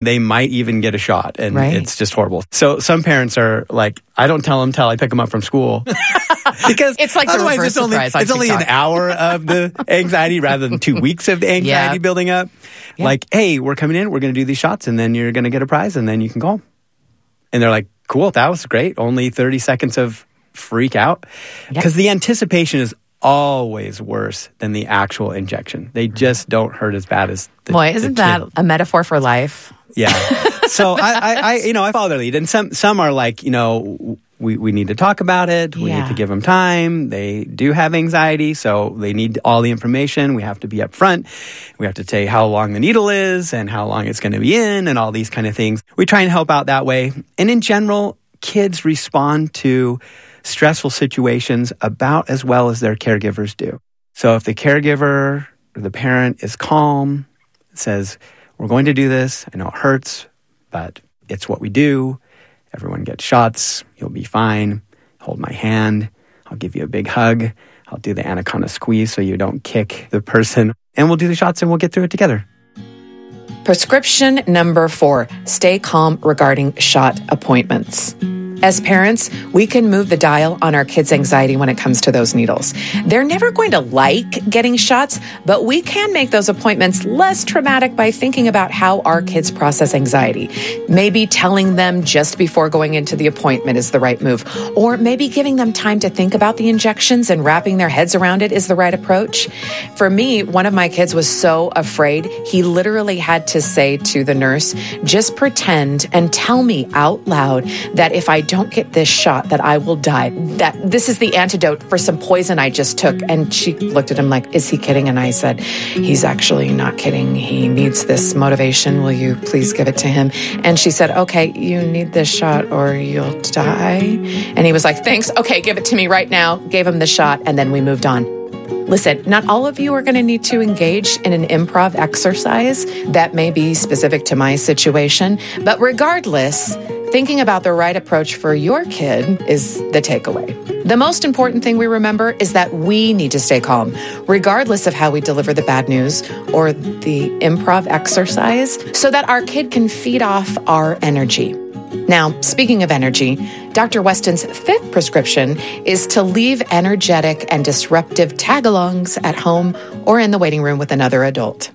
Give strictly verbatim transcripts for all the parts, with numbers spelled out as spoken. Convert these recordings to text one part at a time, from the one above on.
they might even get a shot, and right. it's just horrible. So some parents are like, I don't tell them till I pick them up from school. Because it's like the otherwise reverse it's only, surprise on it's only an TikTok. hour of the anxiety rather than two weeks of the anxiety Yeah. building up. Yeah. Like, hey, we're coming in, we're going to do these shots, and then you're going to get a prize, and then you can go. And they're like, cool, that was great. Only thirty seconds of freak out. Because Yep. the anticipation is always worse than the actual injection. They just don't hurt as bad as the Boy, the isn't kid. that a metaphor for life? Yeah. So I, I, I, you know, I follow their lead, and some some are like, you know, we we need to talk about it. We Yeah. need to give them time. They do have anxiety, so they need all the information. We have to be upfront. We have to tell you how long the needle is and how long it's going to be in, and all these kind of things. We try and help out that way. And in general, kids respond to stressful situations about as well as their caregivers do. So if the caregiver or the parent is calm, says, we're going to do this, I know it hurts, but it's what we do. Everyone gets shots. You'll be fine. Hold my hand. I'll give you a big hug. I'll do the anaconda squeeze so you don't kick the person. And we'll do the shots and we'll get through it together. Prescription number four, stay calm regarding shot appointments. As parents, we can move the dial on our kids' anxiety when it comes to those needles. They're never going to like getting shots, but we can make those appointments less traumatic by thinking about how our kids process anxiety. Maybe telling them just before going into the appointment is the right move, or maybe giving them time to think about the injections and wrapping their heads around it is the right approach. For me, one of my kids was so afraid, he literally had to say to the nurse, just pretend and tell me out loud that if I don't get this shot, that I will die. That this is the antidote for some poison I just took. And she looked at him like, is he kidding? And I said, he's actually not kidding. He needs this motivation. Will you please give it to him? And she said, okay, you need this shot or you'll die. And he was like, thanks. Okay, give it to me right now. Gave him the shot. And then we moved on. Listen, not all of you are going to need to engage in an improv exercise that may be specific to my situation. But regardless, thinking about the right approach for your kid is the takeaway. The most important thing we remember is that we need to stay calm, regardless of how we deliver the bad news or the improv exercise, so that our kid can feed off our energy. Now, speaking of energy, Doctor Weston's fifth prescription is to leave energetic and disruptive tag-alongs at home or in the waiting room with another adult.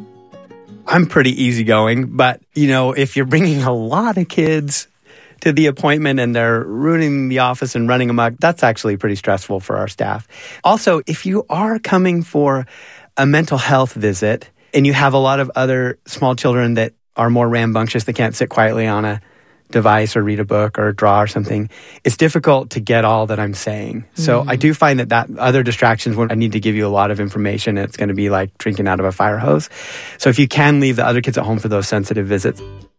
I'm pretty easygoing, but, you know, if you're bringing a lot of kids to the appointment and they're ruining the office and running amok, that's actually pretty stressful for our staff. Also, if you are coming for a mental health visit and you have a lot of other small children that are more rambunctious, that can't sit quietly on a device or read a book or draw or something, it's difficult to get all that I'm saying. So mm-hmm. I do find that that other distractions when I need to give you a lot of information, it's going to be like drinking out of a fire hose. So if you can leave the other kids at home for those sensitive visits.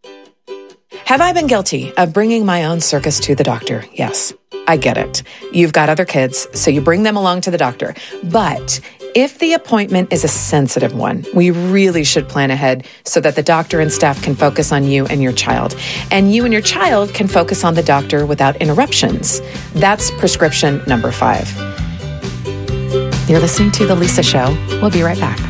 Have I been guilty of bringing my own circus to the doctor? Yes, I get it. You've got other kids, so you bring them along to the doctor. But if the appointment is a sensitive one, we really should plan ahead so that the doctor and staff can focus on you and your child. And you and your child can focus on the doctor without interruptions. That's prescription number five. You're listening to The Lisa Show. We'll be right back.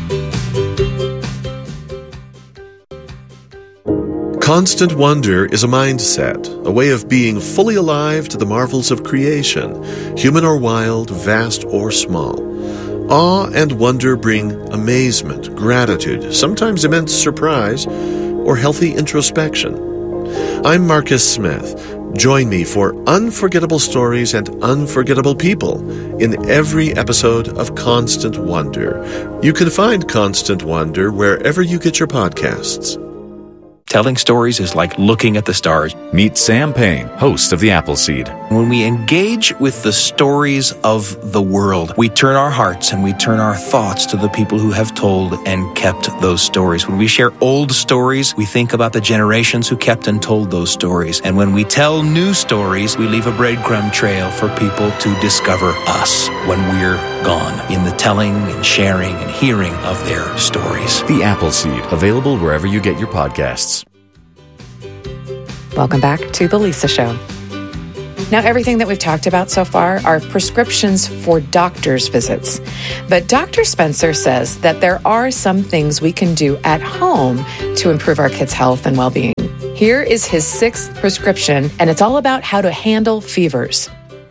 Constant wonder is a mindset, a way of being fully alive to the marvels of creation, human or wild, vast or small. Awe and wonder bring amazement, gratitude, sometimes immense surprise, or healthy introspection. I'm Marcus Smith. Join me for unforgettable stories and unforgettable people in every episode of Constant Wonder. You can find Constant Wonder wherever you get your podcasts. Telling stories is like looking at the stars. Meet Sam Payne, host of The Appleseed. When we engage with the stories of the world, we turn our hearts and we turn our thoughts to the people who have told and kept those stories. When we share old stories, we think about the generations who kept and told those stories. And when we tell new stories, we leave a breadcrumb trail for people to discover us when we're gone in the telling and sharing and hearing of their stories. The Appleseed, available wherever you get your podcasts. Welcome back to The Lisa Show. Now, everything that we've talked about so far are prescriptions for doctor's visits. But Doctor Spencer says that there are some things we can do at home to improve our kids' health and well-being. Here is his sixth prescription, and it's all about how to handle fevers.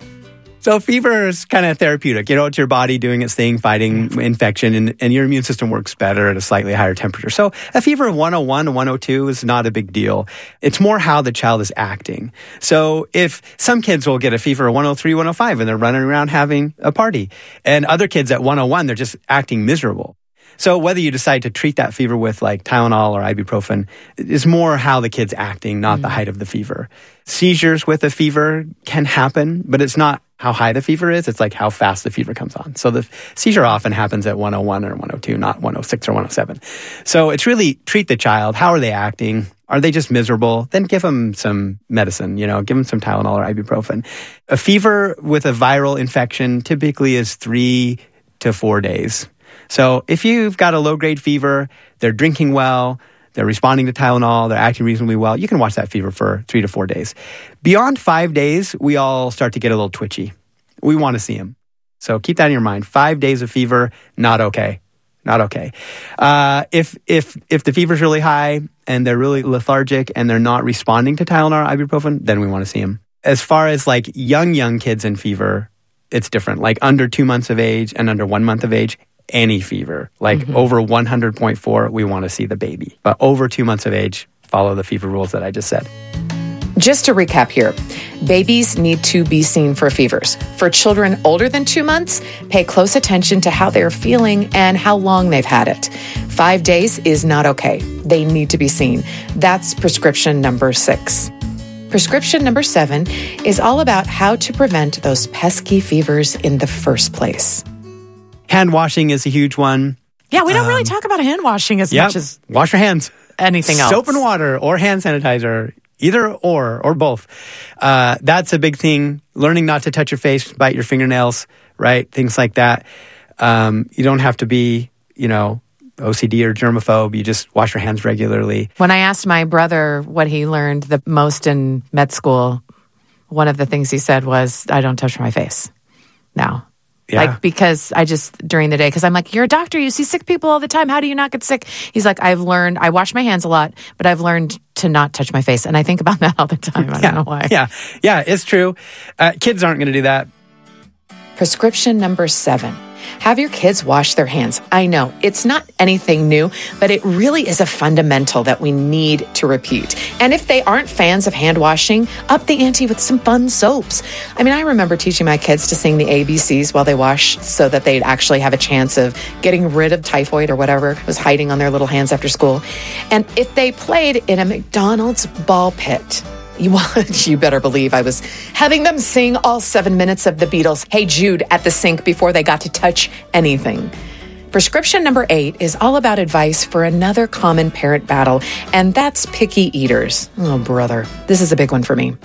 So fever is kind of therapeutic. You know, it's your body doing its thing, fighting infection, and, and your immune system works better at a slightly higher temperature. So a fever of one oh one, one oh two is not a big deal. It's more how the child is acting. So if some kids will get a fever of one oh three, one oh five, and they're running around having a party, and other kids at one oh one, they're just acting miserable. So whether you decide to treat that fever with like Tylenol or ibuprofen is more how the kid's acting, not mm-hmm. the height of the fever. Seizures with a fever can happen, but it's not how high the fever is. It's like how fast the fever comes on. So the seizure often happens at one oh one or one oh two, not one oh six or one oh seven. So it's really treat the child. How are they acting? Are they just miserable? Then give them some medicine, you know, give them some Tylenol or ibuprofen. A fever with a viral infection typically is three to four days. So if you've got a low-grade fever, they're drinking well, they're responding to Tylenol, they're acting reasonably well, you can watch that fever for three to four days. Beyond five days, we all start to get a little twitchy. We want to see them. So keep that in your mind. Five days of fever, not okay. Not okay. Uh, if if if the fever's really high and they're really lethargic and they're not responding to Tylenol or ibuprofen, then we want to see them. As far as like young, young kids in fever, it's different. Like under two months of age and under one month of age, any fever, like mm-hmm. over one hundred point four, we want to see the baby. But over two months of age, follow the fever rules that I just said. Just to recap here, babies need to be seen for fevers. For children older than two months, pay close attention to how they're feeling and how long they've had it. Five days is not okay. They need to be seen. That's prescription number six. Prescription number seven is all about how to prevent those pesky fevers in the first place. Hand washing is a huge one. Yeah, we don't um, really talk about hand washing as yep. much as wash your hands. Anything else. Soap and water or hand sanitizer, either or, or both. Uh, that's a big thing. Learning not to touch your face, bite your fingernails, right? Things like that. Um, you don't have to be, you know, O C D or germaphobe. You just wash your hands regularly. When I asked my brother what he learned the most in med school, one of the things he said was, I don't touch my face now. Yeah. Like, because I just, during the day, because I'm like, you're a doctor, you see sick people all the time. How do you not get sick? He's like, I've learned, I wash my hands a lot, but I've learned to not touch my face. And I think about that all the time. I yeah. don't know why. Yeah, yeah, it's true. Uh, kids aren't going to do that. Prescription number seven. Have your kids wash their hands. I know it's not anything new, but it really is a fundamental that we need to repeat. And if they aren't fans of hand washing, up the ante with some fun soaps. I mean, I remember teaching my kids to sing the A B Cs while they wash so that they'd actually have a chance of getting rid of typhoid or whatever was hiding on their little hands after school. And if they played in a McDonald's ball pit, You, you better believe I was having them sing all seven minutes of the Beatles' Hey Jude at the sink before they got to touch anything. Prescription number eight is all about advice for another common parent battle, and that's picky eaters. Oh, brother, this is a big one for me.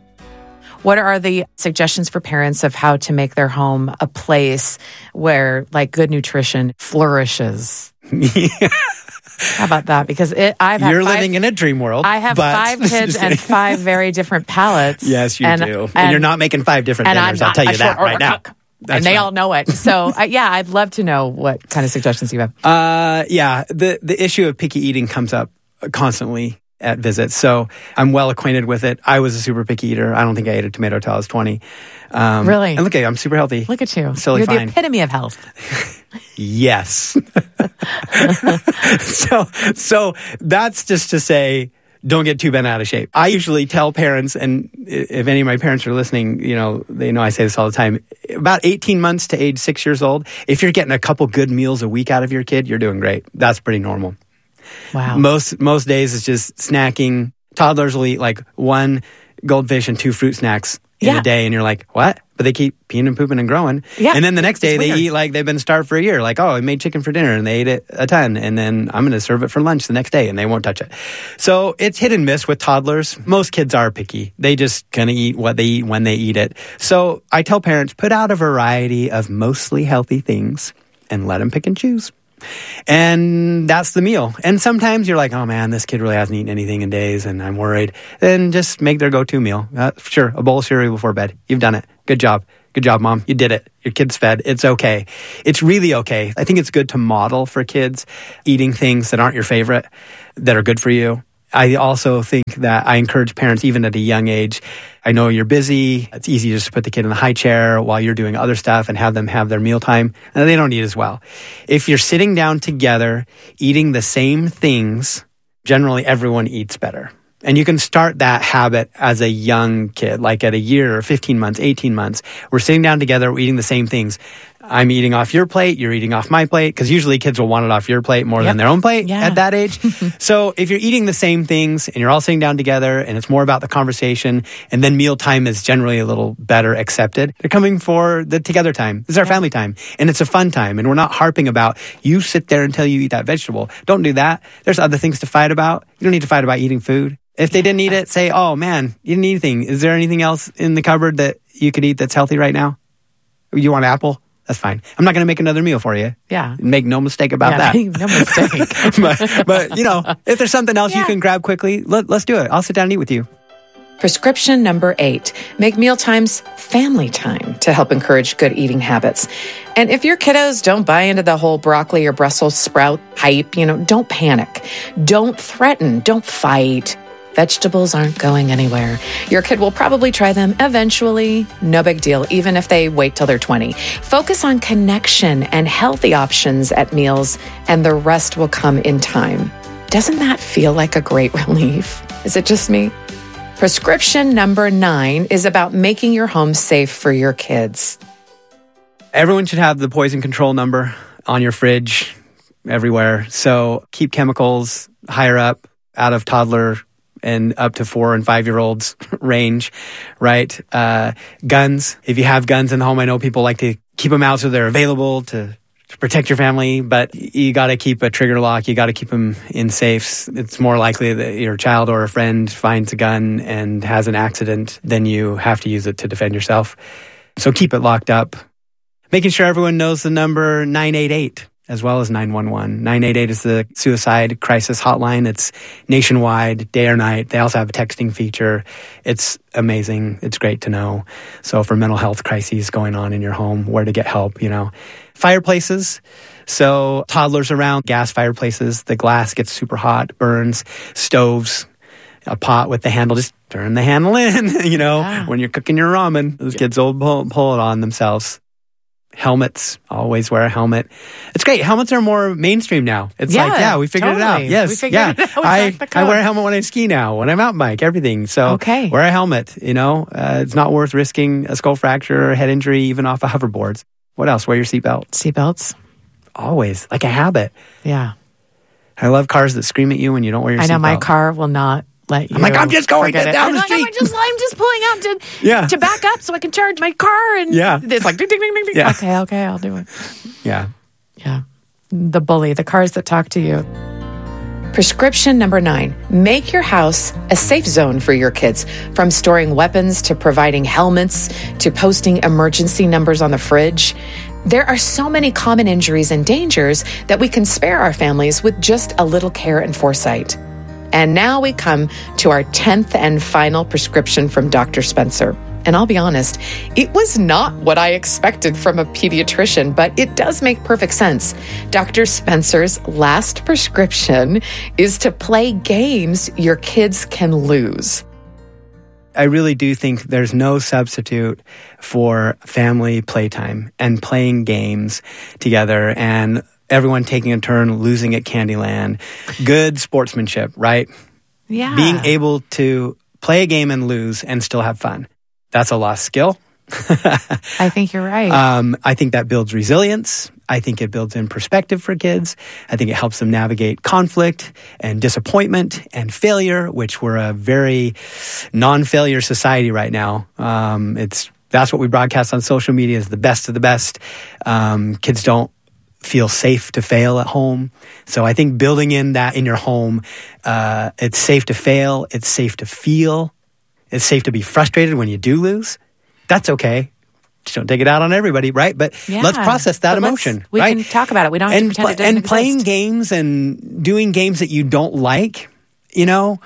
What are the suggestions for parents of how to make their home a place where, like, good nutrition flourishes? Yeah. How about that? Because it, I've had You're five, living in a dream world. I have but... five kids and five very different palates. Yes, you and, do. And, and you're not making five different dinners, I'll tell you that right now. That's and they right. all know it. So, uh, yeah, I'd love to know what kind of suggestions you have. Uh, yeah, the, the issue of picky eating comes up constantly at visits. So I'm well acquainted with it. I was a super picky eater. I don't think I ate a tomato till I was twenty. Um, really? And look at you, I'm super healthy. Look at you. Silly You're fine. the epitome of health. Yes. so, so that's just to say, don't get too bent out of shape. I usually tell parents, and if any of my parents are listening, you know, they know I say this all the time, about eighteen months to age six years old, if you're getting a couple good meals a week out of your kid, you're doing great. That's pretty normal. Wow. Most, most days it's just snacking. Toddlers will eat like one goldfish and two fruit snacks in yeah. a day, and you're like, what? But they keep peeing and pooping and growing. Yeah. And then the next day It's they weird. eat like they've been starved for a year. Like, oh, I made chicken for dinner, and they ate it a ton, and then I'm going to serve it for lunch the next day, and they won't touch it. So it's hit and miss with toddlers. Most kids are picky. They just kind of eat what they eat when they eat it. So I tell parents, put out a variety of mostly healthy things and let them pick and choose. And that's the meal. And sometimes you're like, oh man, this kid really hasn't eaten anything in days and I'm worried. Then just make their go-to meal. Uh, sure, a bowl of cereal before bed. You've done it. Good job. Good job, Mom. You did it. Your kid's fed. It's okay. It's really okay. I think it's good to model for kids eating things that aren't your favorite, that are good for you. I also think that I encourage parents, even at a young age, I know you're busy. It's easy just to put the kid in the high chair while you're doing other stuff and have them have their mealtime. And they don't eat as well. If you're sitting down together, eating the same things, generally everyone eats better. And you can start that habit as a young kid, like at a year or fifteen months, eighteen months. We're sitting down together, we're eating the same things. I'm eating off your plate, you're eating off my plate, because usually kids will want it off your plate more yep. than their own plate yeah. at that age. So if you're eating the same things and you're all sitting down together and it's more about the conversation, and then mealtime is generally a little better accepted, they're coming for the together time. This is our yeah. family time, and it's a fun time, and we're not harping about, you sit there until you eat that vegetable. Don't do that. There's other things to fight about. You don't need to fight about eating food. If they didn't eat it, say, oh man, you didn't eat anything. Is there anything else in the cupboard that you could eat that's healthy right now? You want apple? That's fine. I'm not going to make another meal for you. Yeah. Make no mistake about yeah, that. No mistake. but, but, you know, if there's something else yeah. you can grab quickly, let, let's do it. I'll sit down and eat with you. Prescription number eight, make meal times family time to help encourage good eating habits. And if your kiddos don't buy into the whole broccoli or Brussels sprout hype, you know, don't panic. Don't threaten. Don't fight. Vegetables aren't going anywhere. Your kid will probably try them eventually. No big deal, even if they wait till they're twenty. Focus on connection and healthy options at meals, and the rest will come in time. Doesn't that feel like a great relief? Is it just me? Prescription number nine is about making your home safe for your kids. Everyone should have the poison control number on your fridge everywhere. So keep chemicals higher up, out of toddler and up to four and five-year-olds range, right? Uh, guns. If you have guns in the home, I know people like to keep them out so they're available to, to protect your family, but you got to keep a trigger lock. You got to keep them in safes. It's more likely that your child or a friend finds a gun and has an accident than you have to use it to defend yourself. So keep it locked up. Making sure everyone knows the number nine eight eight. As well as nine one one. nine eight eight is the suicide crisis hotline. It's nationwide, day or night. They also have a texting feature. It's amazing. It's great to know. So for mental health crises going on in your home, where to get help, you know. Fireplaces. So toddlers around, gas fireplaces, the glass gets super hot, burns. Stoves, a pot with the handle, just turn the handle in, you know, yeah. when you're cooking your ramen. Those kids will pull, pull it on themselves. Helmets, always wear a helmet. It's great. Helmets are more mainstream now. It's yeah, like, yeah, we figured totally. it out. Yes, we yeah. It out. I, I wear a helmet when I ski now, when I'm out bike, everything. So okay. wear a helmet, you know. Uh, it's not worth risking a skull fracture or head injury, even off of hoverboards. What else? Wear your seatbelt. Seatbelts. Always, like a habit. Yeah. I love cars that scream at you when you don't wear your seatbelt. I know, my car will not let you. I'm like, I'm just going down it. the I'm street. Like, I'm, just, I'm just pulling out to, yeah. to back up so I can charge my car. And yeah. it's like, ding, ding, ding, ding. Yeah. Okay, okay, I'll do it. Yeah. Yeah. The bully, the cars that talk to you. Prescription number nine, make your house a safe zone for your kids. From storing weapons to providing helmets to posting emergency numbers on the fridge. There are so many common injuries and dangers that we can spare our families with just a little care and foresight. And now we come to our tenth and final prescription from Doctor Spencer. And I'll be honest, it was not what I expected from a pediatrician, but it does make perfect sense. Doctor Spencer's last prescription is to play games your kids can lose. I really do think there's no substitute for family playtime and playing games together and everyone taking a turn losing at Candyland. Good sportsmanship, right? Yeah. Being able to play a game and lose and still have fun. That's a lost skill. I think you're right. Um, I think that builds resilience. I think it builds in perspective for kids. I think it helps them navigate conflict and disappointment and failure, which we're a very non-failure society right now. Um, it's that's what we broadcast on social media is the best of the best. Um, kids don't feel safe to fail at home. So I think building in that in your home, uh, it's safe to fail. It's safe to feel. It's safe to be frustrated when you do lose. That's okay. Just don't take it out on everybody, right? But yeah, let's process that emotion, we right? can talk about it. We don't have and, to pretend it doesn't And playing exist. games and doing games that you don't like, you know,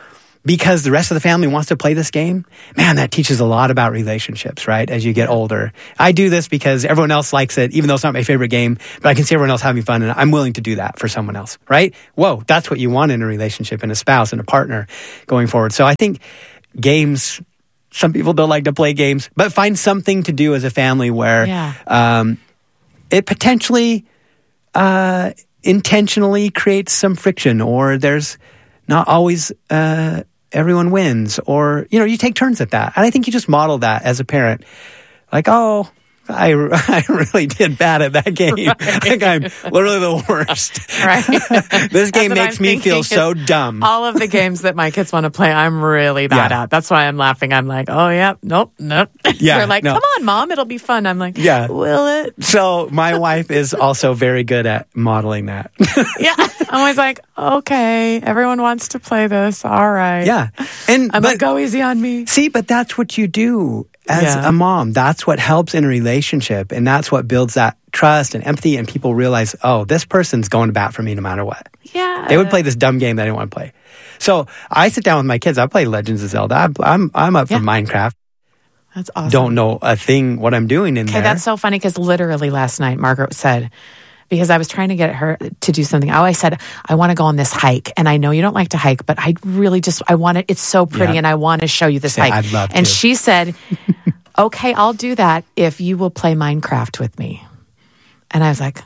because the rest of the family wants to play this game, man, that teaches a lot about relationships, right? As you get older. I do this because everyone else likes it, even though it's not my favorite game, but I can see everyone else having fun and I'm willing to do that for someone else, right? Whoa, that's what you want in a relationship and a spouse and a partner going forward. So I think games, some people don't like to play games, but find something to do as a family where Yeah. um, it potentially uh, intentionally creates some friction, or there's not always uh, everyone wins, or, you know, you take turns at that. And I think you just model that as a parent. Like, oh, I, I really did bad at that game. Right. Like, I'm literally the worst. Right. This game That's makes me feel so dumb. All of the games that my kids want to play, I'm really bad Yeah. at. That's why I'm laughing. I'm like, oh, yeah, nope, nope. Yeah, They're like, no. come on, Mom, it'll be fun. I'm like, Yeah. will it? So my wife is also very good at modeling that. Yeah. I'm always like, okay, everyone wants to play this. All right. Yeah. And I'm but, like, go easy on me. see, but that's what you do as Yeah. a mom. That's what helps in a relationship. And that's what builds that trust and empathy. And people realize, oh, this person's going to bat for me no matter what. Yeah. They would play this dumb game that I didn't want to play. So I sit down with my kids. I play Legends of Zelda. I'm I'm, I'm up Yeah. for Minecraft. That's awesome. Don't know a thing what I'm doing in Okay, there. that's so funny because literally last night, Margaret said, because I was trying to get her to do something. I always said, I want to go on this hike. And I know you don't like to hike, but I really just, I want it. It's so pretty Yeah. and I want to show you this Say, hike. I'd love and to. she said, okay, I'll do that if you will play Minecraft with me. And I was like,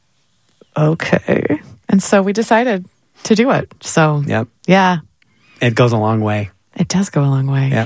okay. And so we decided to do it. So, Yep. yeah, It goes a long way. it does go a long way. Yeah.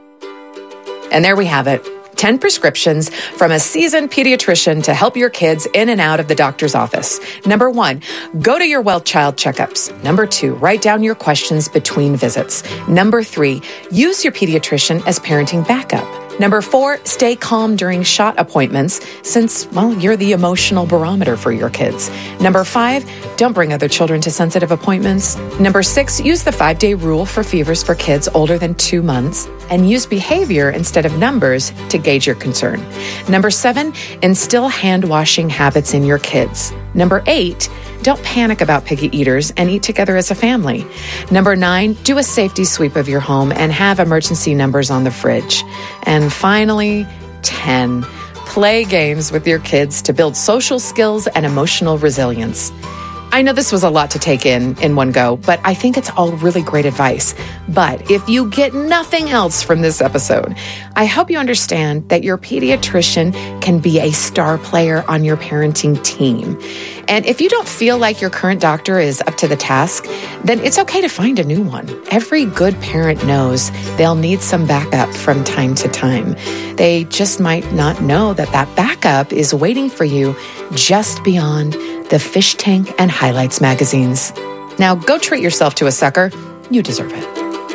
And there we have it. ten prescriptions from a seasoned pediatrician to help your kids in and out of the doctor's office. Number one, go to your well child checkups. Number two, write down your questions between visits. Number three, use your pediatrician as parenting backup. Number four, stay calm during shot appointments since, well, you're the emotional barometer for your kids. Number five, don't bring other children to sensitive appointments. Number six, use the five-day rule for fevers for kids older than two months and use behavior instead of numbers to gauge your concern. Number seven, instill hand-washing habits in your kids. Number eight, don't panic about picky eaters and eat together as a family. Number nine, do a safety sweep of your home and have emergency numbers on the fridge. And finally, ten, play games with your kids to build social skills and emotional resilience. I know this was a lot to take in in one go, but I think it's all really great advice. But if you get nothing else from this episode, I hope you understand that your pediatrician can be a star player on your parenting team. And if you don't feel like your current doctor is up to the task, then it's okay to find a new one. Every good parent knows they'll need some backup from time to time. They just might not know that that backup is waiting for you just beyond the Fish Tank and Highlights magazines. Now go treat yourself to a sucker. You deserve it.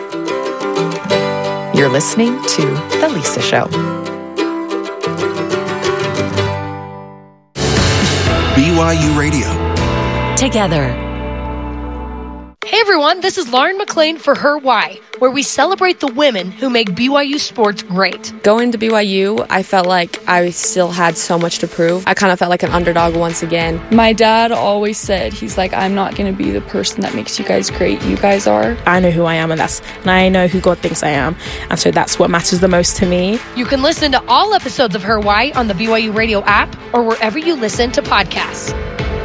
You're listening to The Lisa Show. B Y U Radio. Together. Hey everyone, this is Lauren McLean for Her Why, where we celebrate the women who make B Y U sports great. Going to B Y U, I felt like I still had so much to prove. I kind of felt like an underdog once again. My dad always said, he's like, I'm not going to be the person that makes you guys great. You guys are. I know who I am, and that's and I know who God thinks I am, and so that's what matters the most to me. You can listen to all episodes of Her Why on the B Y U Radio app or wherever you listen to podcasts.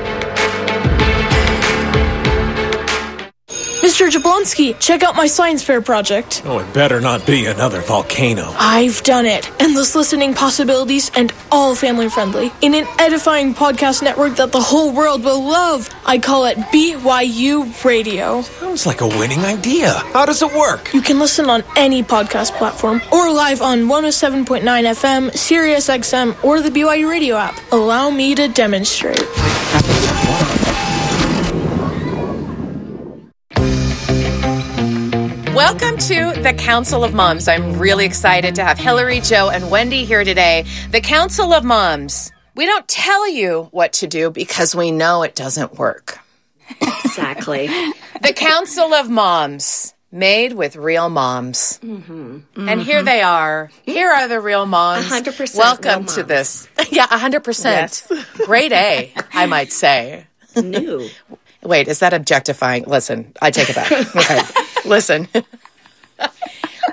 Mister Jablonski, check out my science fair project. Oh, it better not be another volcano. I've done it. Endless listening possibilities and all family friendly. In an edifying podcast network that the whole world will love. I call it B Y U Radio. Sounds like a winning idea. How does it work? You can listen on any podcast platform or live on one oh seven point nine F M, Sirius X M, or the B Y U Radio app. Allow me to demonstrate. Welcome to the Council of Moms. I'm really excited to have Hillary, Joe, and Wendy here today. The Council of Moms. We don't tell you what to do because we know it doesn't work. Exactly. The Council of Moms, made with real moms. Mm-hmm. Mm-hmm. And here they are. Here are the real moms. one hundred percent Welcome real to moms. this. Yeah, one hundred percent. Yes. Grade A, I might say. New. Wait, is that objectifying? Listen, I take it back. Okay, listen.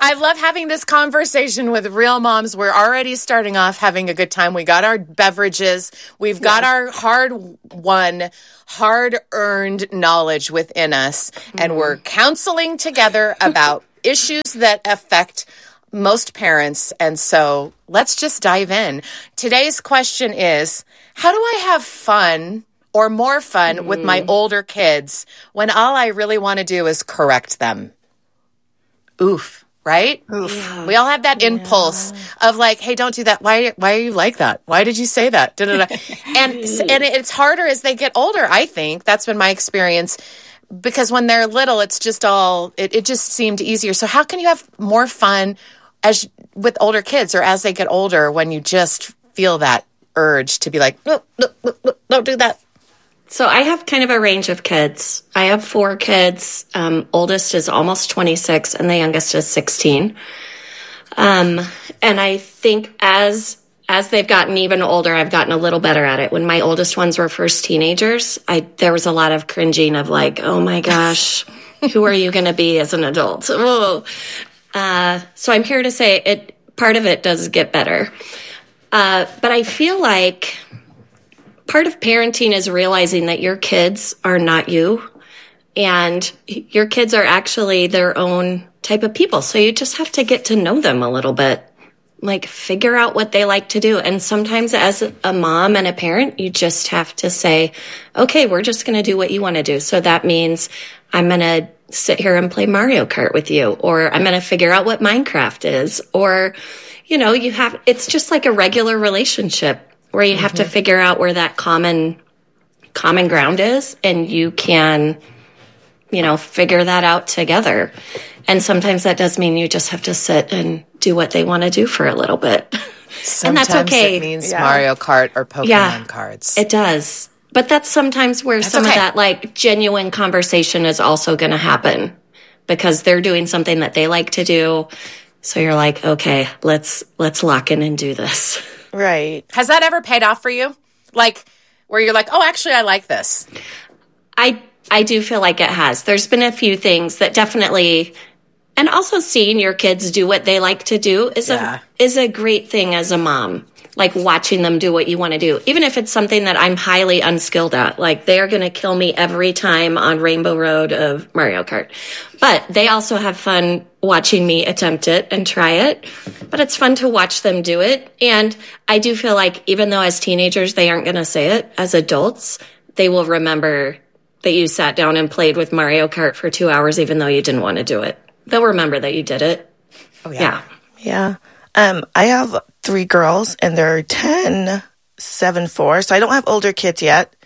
I love having this conversation with real moms. We're already starting off having a good time. We got our beverages. We've got yeah. our hard-won, hard-earned knowledge within us. Mm-hmm. And we're counseling together about issues that affect most parents. And so let's just dive in. Today's question is, how do I have fun or more fun mm-hmm. with my older kids when all I really want to do is correct them? Oof, right? Oof. Yeah. We all have that impulse yeah. of like, hey, don't do that. Why Why are you like that? Why did you say that? Da, da, da. and and it's harder as they get older, I think. That's been my experience. Because when they're little, it's just all, it, it just seemed easier. So how can you have more fun as with older kids or as they get older when you just feel that urge to be like, no, no, no, no, don't do that? So I have kind of a range of kids. I have four kids. Um, oldest is almost twenty-six and the youngest is sixteen. Um, and I think as as they've gotten even older, I've gotten a little better at it. When my oldest ones were first teenagers, I there was a lot of cringing of like, oh my gosh, who are you going to be as an adult? Oh. Uh, so I'm here to say it. Part of it does get better. Uh, but I feel like part of parenting is realizing that your kids are not you, and your kids are actually their own type of people. So you just have to get to know them a little bit, like figure out what they like to do. And sometimes as a mom and a parent, you just have to say, okay, we're just going to do what you want to do. So that means I'm going to sit here and play Mario Kart with you, or I'm going to figure out what Minecraft is, or, you know, you have, it's just like a regular relationship where you have mm-hmm. to figure out where that common common ground is, and you can, you know, figure that out together. And sometimes that does mean you just have to sit and do what they want to do for a little bit. Sometimes and that's okay. It means yeah. Mario Kart or Pokemon yeah, cards. It does. But that's sometimes where that's some okay. of that like genuine conversation is also going to happen, because they're doing something that they like to do. So you're like, okay, let's let's lock in and do this. Right. Has that ever paid off for you? Like, where you're like, oh, actually, I like this. I I do feel like it has. There's been a few things that definitely, and also seeing your kids do what they like to do is yeah. a is a great thing as a mom. Like watching them do what you want to do, even if it's something that I'm highly unskilled at. Like they're going to kill me every time on Rainbow Road of Mario Kart. But they also have fun watching me attempt it and try it. But it's fun to watch them do it. And I do feel like even though as teenagers they aren't going to say it, as adults, they will remember that you sat down and played with Mario Kart for two hours even though you didn't want to do it. They'll remember that you did it. Oh, yeah. Yeah. Yeah. Um, I have three girls, and they're ten, seven, four. So I don't have older kids yet.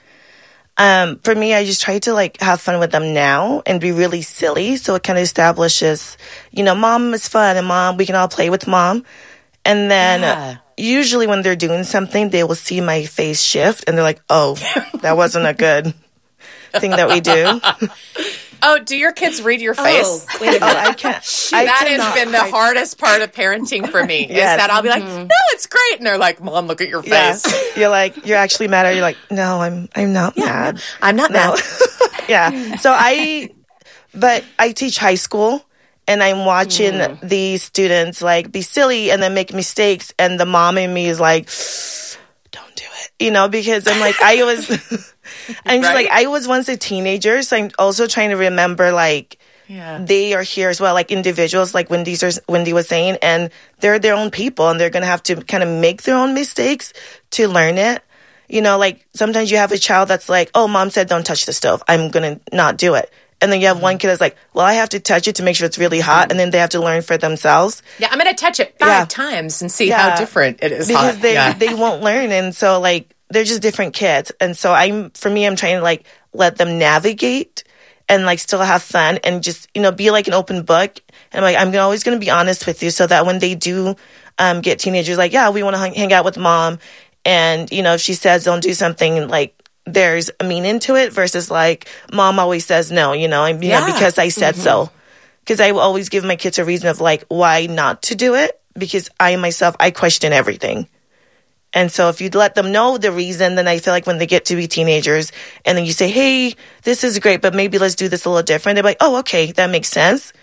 Um, for me, I just try to like have fun with them now and be really silly. So it kind of establishes, you know, mom is fun, and mom, we can all play with mom. And then yeah. usually when they're doing something, they will see my face shift, and they're like, oh, that wasn't a good thing that we do. Oh, do your kids read your face? Oh, wait a minute. Oh, I can't. I that cannot, has been the I, hardest part of parenting for me. Yes. Is that I'll be like, mm-hmm. no, it's great. And they're like, Mom, look at your face. Yeah. You're like, you're actually mad at her. You're like, no, I'm I'm not yeah, mad. No, I'm not no. mad. Yeah. So I, but I teach high school, and I'm watching mm. these students like be silly and then make mistakes. And the mom in me is like, don't do it. You know, because I'm like, I was... I'm just right? like, I was once a teenager, so I'm also trying to remember, like, yeah. they are here as well, like individuals, like Wendy's or, Wendy was saying, and they're their own people, and they're going to have to kind of make their own mistakes to learn it. You know, like, sometimes you have a child that's like, oh, mom said don't touch the stove. I'm going to not do it. And then you have mm-hmm. one kid that's like, well, I have to touch it to make sure it's really hot, mm-hmm. and then they have to learn for themselves. Yeah, I'm going to touch it five yeah. times and see yeah. how different it is because hot. they yeah. they won't learn, and so, like, they're just different kids. And so I'm, for me, I'm trying to like let them navigate and like still have fun and just, you know, be like an open book. And I'm like, I'm always going to be honest with you so that when they do um, get teenagers, like, yeah, we want to hang, hang out with mom. And, you know, if she says don't do something, like there's a meaning to it versus like mom always says no, you know, and, you yeah. know, because I said mm-hmm. so. Because I will always give my kids a reason of like why not to do it, because I myself, I question everything. And so if you'd let them know the reason, then I feel like when they get to be teenagers and then you say, hey, this is great, but maybe let's do this a little different. They're like, oh, okay, that makes sense.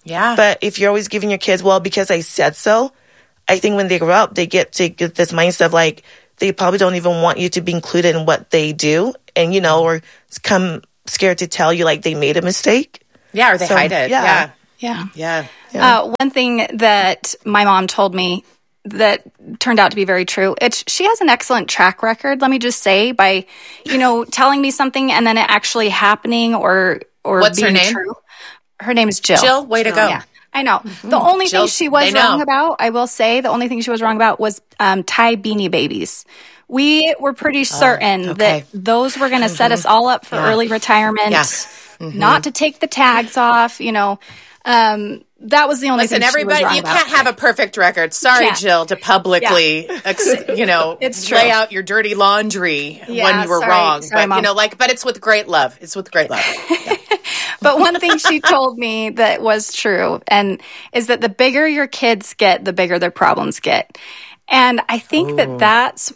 Yeah. But if you're always giving your kids, well, because I said so, I think when they grow up, they get to get this mindset of like, they probably don't even want you to be included in what they do. And, you know, or come scared to tell you like they made a mistake. Yeah, or they So, hide it. yeah. Yeah. Yeah. Yeah. Uh, one thing that my mom told me that turned out to be very true. It's she has an excellent track record, let me just say, by, you know, telling me something and then it actually happening or or What's her being name? true. Her name is Jill. Jill, way to go. Yeah, I know. The only Jill, thing she was they know. wrong about, I will say, the only thing she was wrong about was um, Thai Beanie Babies. We were pretty certain okay. that those were going to set us all up for Yeah. early retirement, Yes. Mhm. not to take the tags off, you know. Um, that was the only Listen, thing she was everybody, wrong you about. can't have a perfect record. Sorry, Can't. Jill, to publicly, ex- you know, It's true. lay out your dirty laundry Yeah, when you were sorry. wrong. Sorry, but Mom. you know, like, but it's with great love. It's with great love. But one thing she told me that was true and is that the bigger your kids get, the bigger their problems get. And I think that that's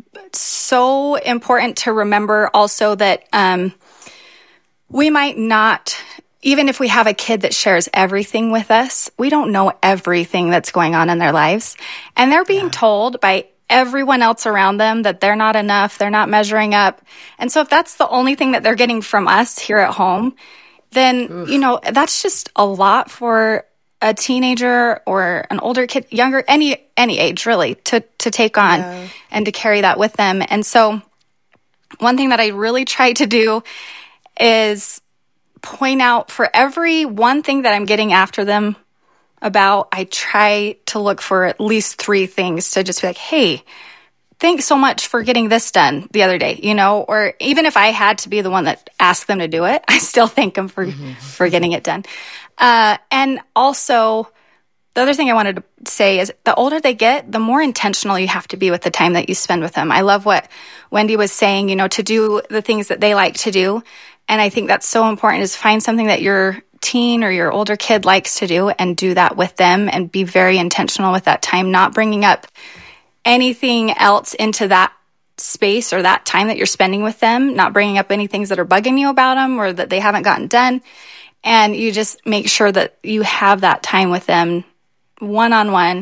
so important to remember also that um, we might not, even if we have a kid that shares everything with us, we don't know everything that's going on in their lives. And they're being told by everyone else around them that they're not enough, they're not measuring up. And so if that's the only thing that they're getting from us here at home, then, you know, that's just a lot for a teenager or an older kid, younger, any any age really, to to take on Yeah. and to carry that with them. And so one thing that I really try to do is point out for every one thing that I'm getting after them about, I try to look for at least three things to just be like, hey, thanks so much for getting this done the other day, you know, or even if I had to be the one that asked them to do it, I still thank them for, for getting it done. Uh, and also, the other thing I wanted to say is the older they get, the more intentional you have to be with the time that you spend with them. I love what Wendy was saying, you know, to do the things that they like to do. And I think that's so important is find something that your teen or your older kid likes to do and do that with them and be very intentional with that time, not bringing up anything else into that space or that time that you're spending with them, not bringing up any things that are bugging you about them or that they haven't gotten done. And you just make sure that you have that time with them one-on-one.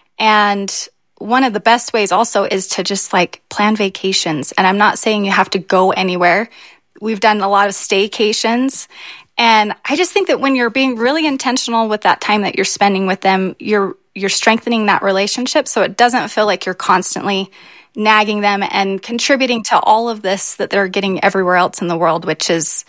And one of the best ways also is to just like plan vacations. And I'm not saying you have to go anywhere. We've done a lot of staycations. And I just think that when you're being really intentional with that time that you're spending with them, you're you're strengthening that relationship so it doesn't feel like you're constantly nagging them and contributing to all of this that they're getting everywhere else in the world, which is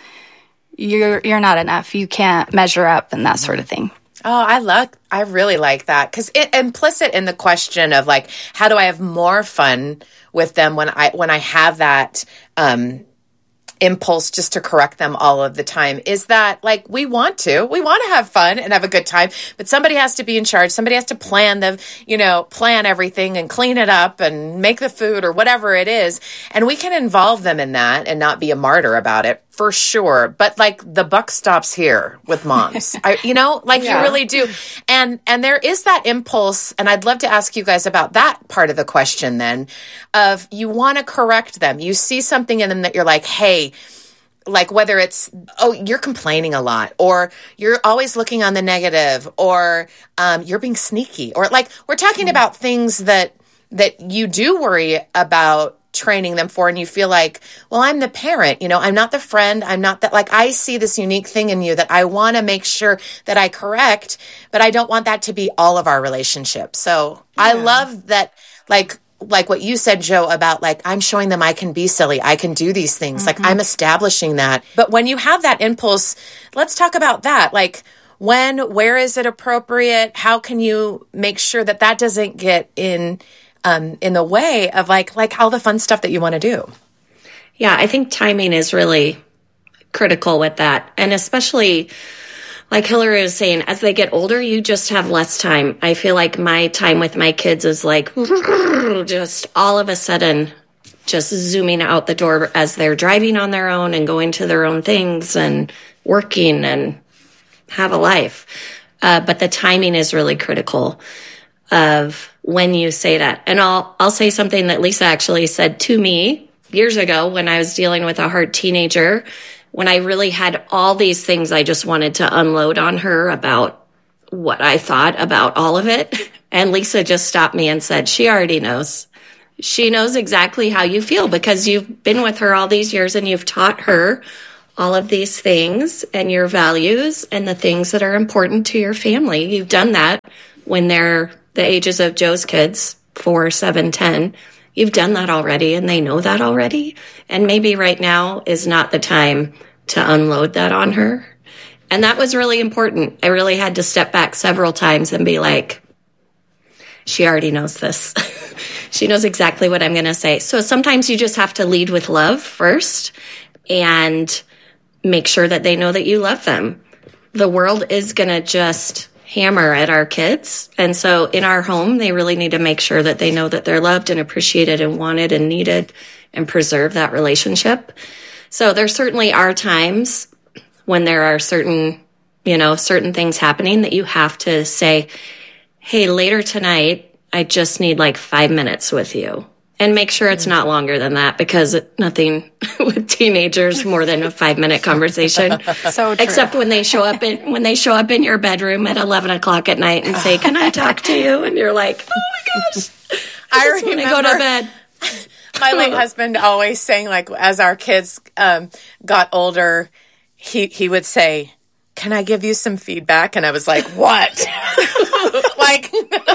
you're you're not enough. You can't measure up and that sort of thing. Oh, I love, I really like that because it implicit in the question of like, how do I have more fun with them when I when I have that um, impulse just to correct them all of the time is that like we want to we want to have fun and have a good time, but somebody has to be in charge. Somebody has to plan the you know plan everything and clean it up and make the food or whatever it is, and we can involve them in that and not be a martyr about it for sure. But like the buck stops here with moms. I, you know like Yeah. you really do. And and there is that impulse, and I'd love to ask you guys about that part of the question then, of you want to correct them. You see something in them that you're like, hey, like whether it's, oh, you're complaining a lot, or you're always looking on the negative, or um, you're being sneaky, or like we're talking about things that that you do worry about training them for, and you feel like, well, I'm the parent, you know, I'm not the friend, I'm not that, like, I see this unique thing in you that I want to make sure that I correct, but I don't want that to be all of our relationships. So I love that, like, like what you said, Joe, about like, I'm showing them I can be silly. I can do these things. Mm-hmm. Like I'm establishing that. But when you have that impulse, let's talk about that. Like when, where is it appropriate? How can you make sure that that doesn't get in, um, in the way of like, like all the fun stuff that you want to do? Yeah, I think timing is really critical with that. And especially like Hillary was saying, as they get older, you just have less time. I feel like my time with my kids is like just all of a sudden just zooming out the door as they're driving on their own and going to their own things and working and have a life. Uh, but the timing is really critical of when you say that. And I'll, I'll say something that Lisa actually said to me years ago when I was dealing with a hard teenager, when I really had all these things I just wanted to unload on her about what I thought about all of it. And Lisa just stopped me and said, she already knows. She knows exactly how you feel because you've been with her all these years and you've taught her all of these things and your values and the things that are important to your family. You've done that when they're the ages of Joe's kids, four, seven, ten. You've done that already and they know that already. And maybe right now is not the time to unload that on her. And that was really important. I really had to step back several times and be like, she already knows this. She knows exactly what I'm going to say. So sometimes you just have to lead with love first and make sure that they know that you love them. The world is going to just hammer at our kids. And so in our home, they really need to make sure that they know that they're loved and appreciated and wanted and needed and preserve that relationship. So there certainly are times when there are certain, you know, certain things happening that you have to say, hey, later tonight, I just need like five minutes with you. And make sure it's not longer than that because nothing with teenagers more than a five minute conversation. So true. Except when they show up in when they show up in your bedroom at eleven o'clock at night and say, "Can I talk to you?" And you're like, "Oh my gosh, I, I just want to go to bed." My late husband always saying, like, as our kids um, got older, he he would say, "Can I give you some feedback?" And I was like, "What?" Like,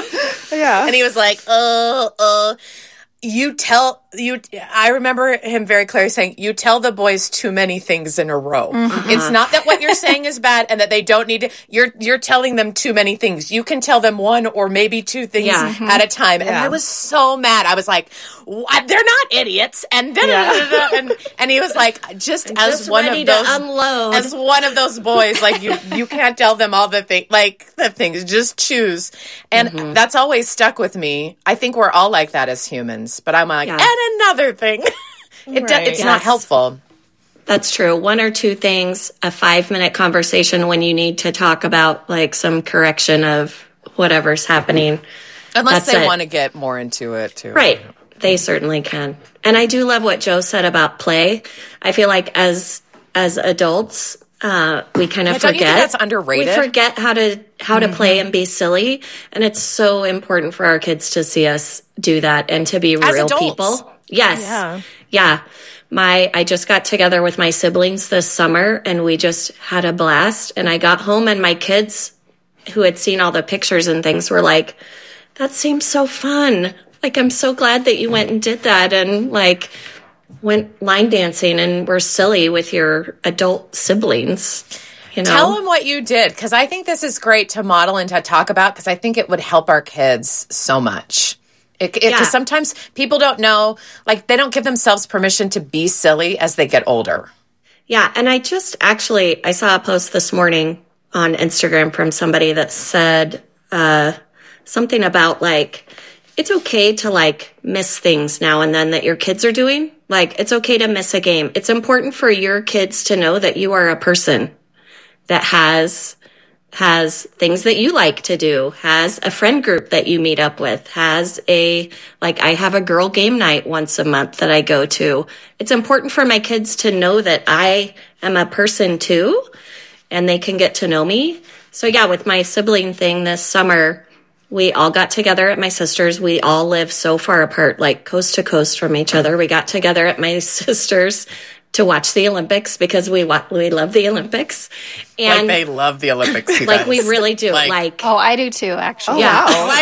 yeah. And he was like, "Uh, uh." You tell you. I remember him very clearly saying, "You tell the boys too many things in a row. Mm-hmm. It's not that what you're saying is bad and that they don't need to. You're you're telling them too many things. You can tell them one or maybe two things Yeah. at a time." And Yeah. I was so mad. I was like, what? "They're not idiots." And da, da, da, da, da. and and he was like, "Just I'm as just one ready of to those unload. as one of those boys, like you you can't tell them all the thing like the things. Just choose." And Mm-hmm. that's always stuck with me. I think we're all like that as humans. But I'm like, Yeah. and another thing. It do, Right. it's not Yes. helpful. That's true. One or two things, a five minute conversation when you need to talk about like some correction of whatever's happening. Unless That's they it. want to get more into it too. Right. They certainly can. And I do love what Joe said about play. I feel like as as adults, uh, we kind of Yeah, don't you forget. think that's underrated? We forget how to how to play and be silly. And it's so important for our kids to see us do that and to be As real adults. people. Yes. Yeah. Yeah. My I just got together with my siblings this summer and we just had a blast. And I got home and my kids who had seen all the pictures and things were like, "That seems so fun. Like, I'm so glad that you went and did that and like went line dancing and were silly with your adult siblings." You know? Tell them what you did, because I think this is great to model and to talk about, because I think it would help our kids so much. Because Yeah. sometimes people don't know, like they don't give themselves permission to be silly as they get older. Yeah, and I just actually I saw a post this morning on Instagram from somebody that said uh, something about like it's okay to like miss things now and then that your kids are doing. Like it's okay to miss a game. It's important for your kids to know that you are a person that has has things that you like to do, has a friend group that you meet up with, has a, like I have a girl game night once a month that I go to. It's important for my kids to know that I am a person too, and they can get to know me. So yeah, with my sibling thing this summer, we all got together at my sister's. We all live so far apart, like coast to coast from each other. We got together at my sister's to watch the Olympics because we wa- we love the Olympics. And like they love the Olympics. you like guys. we really do. Like, Like- Oh, I do too, actually. yeah.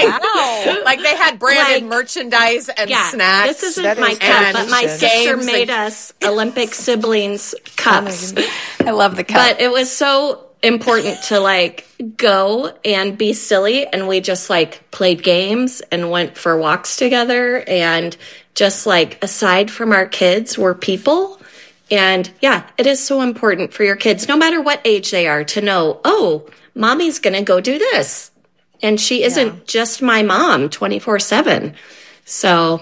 like, like they had branded Like- merchandise and Yeah, snacks. this isn't That my is cup, but my tradition. sister Games made and- us Olympic siblings cups. I love the cup. But it was so important to like go and be silly, and we just like played games and went for walks together, and just like aside from our kids, we're people. And yeah, it is so important for your kids, no matter what age they are, to know, oh, mommy's going to go do this. And she isn't Yeah. just my mom twenty-four seven. So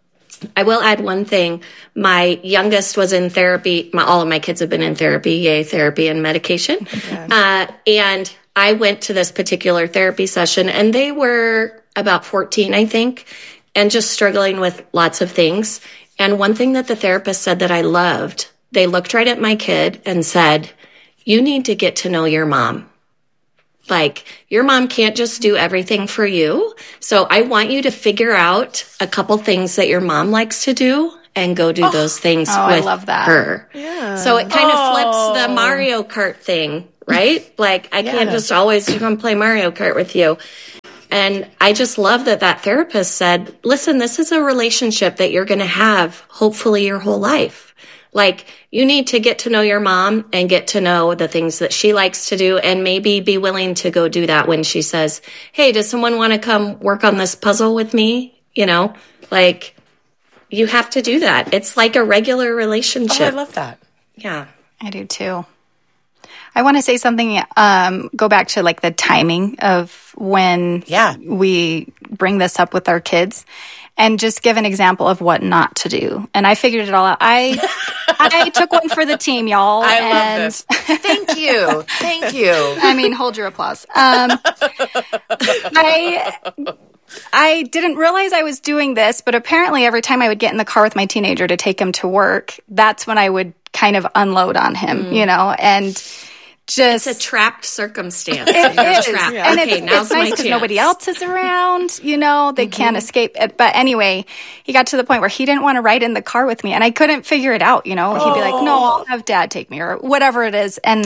I will add one thing. My youngest was in therapy. My, all of my kids have been in therapy, yay, therapy and medication. Uh, and I went to this particular therapy session, and they were about fourteen, I think, and just struggling with lots of things. And one thing that the therapist said that I loved, they looked right at my kid and said, "You need to get to know your mom." Like, your mom can't just do everything for you. So I want you to figure out a couple things that your mom likes to do and go do oh. those things oh, with I love that. her. Yeah. So it kind oh. of flips the Mario Kart thing, right? Like, I yeah. can't just always come play Mario Kart with you. And I just love that that therapist said, listen, this is a relationship that you're going to have hopefully your whole life. Like, you need to get to know your mom and get to know the things that she likes to do and maybe be willing to go do that when she says, hey, does someone want to come work on this puzzle with me? You know, like, you have to do that. It's like a regular relationship. Oh, I love that. Yeah. I do too. I want to say something, um, go back to like the timing of when yeah. we bring this up with our kids. And just give an example of what not to do. And I figured it all out. I I took one for the team, y'all. I and love this. Thank you. Thank you. I mean, hold your applause. Um, I I didn't realize I was doing this, but apparently every time I would get in the car with my teenager to take him to work, that's when I would kind of unload on him, mm. you know, and just... It's a trapped circumstance. It is. Trapped. And okay, it's, now's it's nice because nobody else is around, you know, they mm-hmm. can't escape it. But anyway, he got to the point where he didn't want to ride in the car with me and I couldn't figure it out, you know. He'd be like, no, I'll have dad take me or whatever it is. And...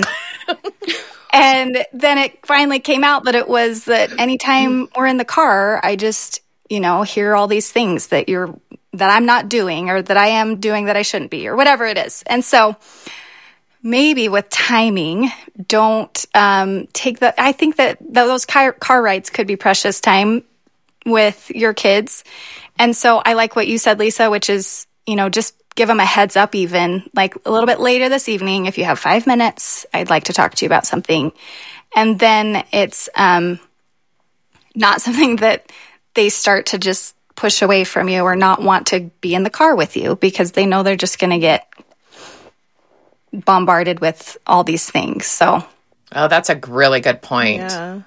And then it finally came out that it was that anytime we're in the car, I just, you know, hear all these things that you're, that I'm not doing or that I am doing that I shouldn't be or whatever it is. And so maybe with timing, don't um, take the, I think that those car, car rides could be precious time with your kids. And so I like what you said, Lisa, which is, you know, just give them a heads up even, like a little bit later this evening, if you have five minutes, I'd like to talk to you about something. And then it's um, not something that they start to just push away from you or not want to be in the car with you because they know they're just going to get bombarded with all these things. So, oh, that's a really good point. Yeah.